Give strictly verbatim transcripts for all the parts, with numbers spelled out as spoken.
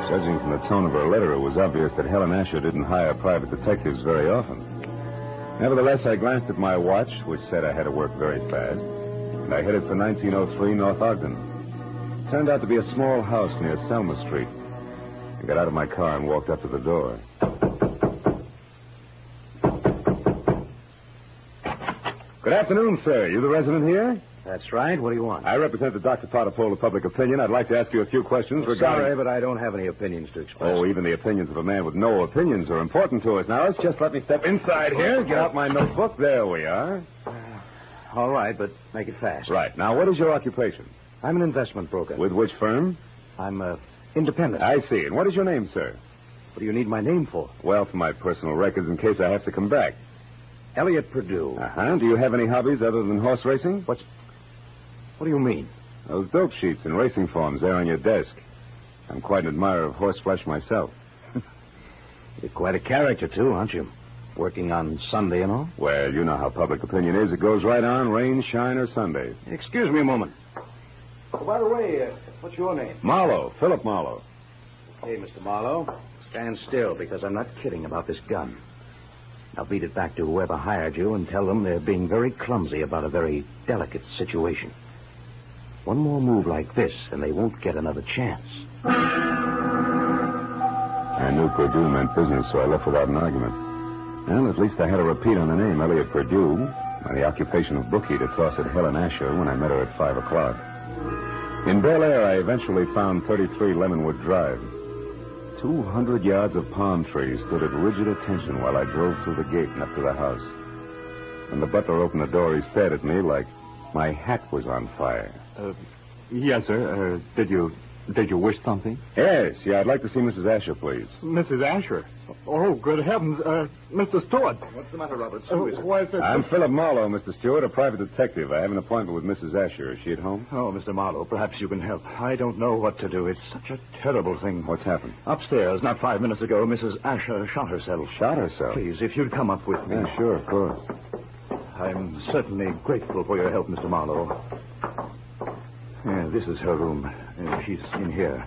Judging from the tone of her letter, it was obvious that Helen Asher didn't hire private detectives very often. Nevertheless, I glanced at my watch, which said I had to work very fast, and I headed for nineteen oh three North Ogden. It turned out to be a small house near Selma Street. I got out of my car and walked up to the door. Good afternoon, sir. You the resident here? That's right. What do you want? I represent the Doctor Potter poll of public opinion. I'd like to ask you a few questions well, regarding... Sorry, but I don't have any opinions to express. Oh, even the opinions of a man with no opinions are important to us. Now, let's just let me step inside here, get out my notebook. There we are. Uh, all right, but make it fast. Right. Now, what is your occupation? I'm an investment broker. With which firm? I'm uh, independent. I see. And what is your name, sir? What do you need my name for? Well, for my personal records in case I have to come back. Elliot Purdue. Uh-huh. Do you have any hobbies other than horse racing? What's... What do you mean? Those dope sheets and racing forms there on your desk. I'm quite an admirer of horseflesh myself. You're quite a character, too, aren't you? Working on Sunday and all? Well, you know how public opinion is. It goes right on, rain, shine, or Sunday. Excuse me a moment. Oh, by the way, uh, what's your name? Marlowe. Philip Marlowe. Okay, Mister Marlowe. Stand still, because I'm not kidding about this gun. I'll beat it back to whoever hired you and tell them they're being very clumsy about a very delicate situation. One more move like this, and they won't get another chance. I knew Purdue meant business, so I left without an argument. Well, at least I had a repeat on the name, Elliot Purdue, and the occupation of bookie to toss at Helen Asher when I met her at five o'clock. In Bel Air, I eventually found thirty-three Lemonwood Drive. Two hundred yards of palm trees stood at rigid attention while I drove through the gate and up to the house. When the butler opened the door, he stared at me like my hat was on fire. Uh, yes, sir. Uh, did you did you wish something? Yes, yeah, I'd like to see Missus Asher, please. Missus Asher? Oh, good heavens. Uh, Mister Stewart. What's the matter, Robert? Who is it? Why is it? I'm Philip Marlowe, Mister Stewart, a private detective. I have an appointment with Missus Asher. Is she at home? Oh, Mister Marlowe, perhaps you can help. I don't know what to do. It's such a terrible thing. What's happened? Upstairs, not five minutes ago, Missus Asher shot herself. Shot herself? Please, if you'd come up with me. Yeah, sure, of course. I'm certainly grateful for your help, Mister Marlowe. Yeah, this is her room. Uh, she's in here.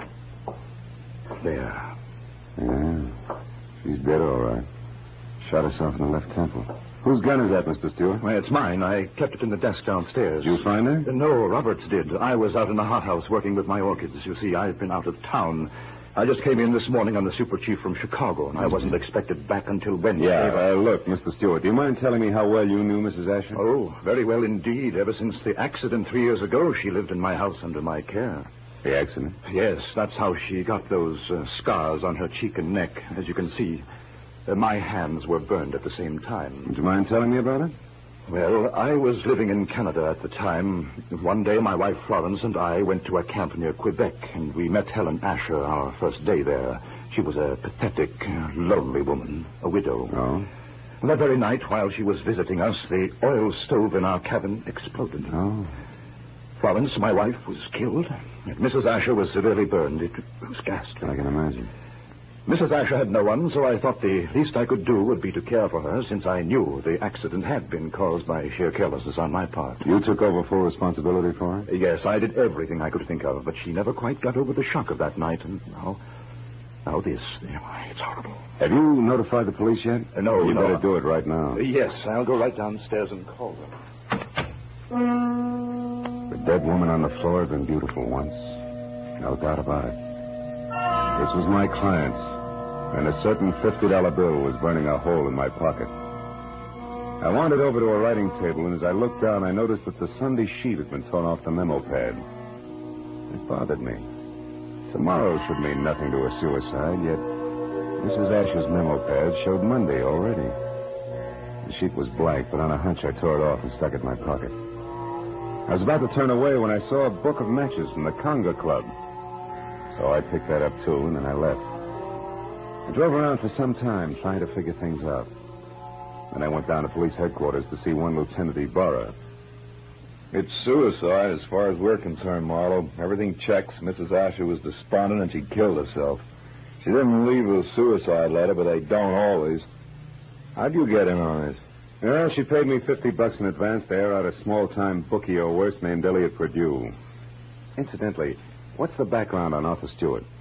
There. Yeah. She's dead, all right. Shot herself in the left temple. Whose gun is that, Mister Stewart? Well, it's mine. I kept it in the desk downstairs. Did you find her? Uh, no, Roberts did. I was out in the hothouse working with my orchids. You see, I've been out of town. I just came in this morning on the super chief from Chicago, and I wasn't expected back until Wednesday. Yeah, but... uh, look, Mister Stewart, do you mind telling me how well you knew Missus Asher? Oh, very well indeed. Ever since the accident three years ago, she lived in my house under my care. The accident? Yes, that's how she got those uh, scars on her cheek and neck. As you can see, uh, my hands were burned at the same time. Would you mind telling me about it? Well, I was living in Canada at the time. One day, my wife Florence and I went to a camp near Quebec, and we met Helen Asher our first day there. She was a pathetic, uh, lonely woman, a widow. Oh? That very night, while she was visiting us, the oil stove in our cabin exploded. Oh. Florence, my wife, was killed, and Missus Asher was severely burned. It was ghastly. I can imagine. Missus Asher had no one, so I thought the least I could do would be to care for her, since I knew the accident had been caused by sheer carelessness on my part. You took over full responsibility for her? Yes, I did everything I could think of, but she never quite got over the shock of that night, and now... Now this. It's horrible. Have you notified the police yet? Uh, no, You no. better do it right now. Uh, yes, I'll go right downstairs and call them. The dead woman on the floor had been beautiful once. No doubt about it. This was my client, and a certain fifty dollar bill was burning a hole in my pocket. I wandered over to a writing table, and as I looked down, I noticed that the Sunday sheet had been torn off the memo pad. It bothered me. Tomorrow should mean nothing to a suicide, yet Missus Asher's memo pad showed Monday already. The sheet was blank, but on a hunch I tore it off and stuck it in my pocket. I was about to turn away when I saw a book of matches from the Conga Club. So I picked that up, too, and then I left. I drove around for some time trying to figure things out. Then I went down to police headquarters to see one Lieutenant Ibarra. It's suicide as far as we're concerned, Marlowe. Everything checks. Missus Asher was despondent and she killed herself. She didn't leave a suicide letter, but they don't always. How'd you get in on this? Well, she paid me fifty bucks in advance to air out a small-time bookie or worse named Elliot Purdue. Incidentally, what's the background on Arthur Stewart?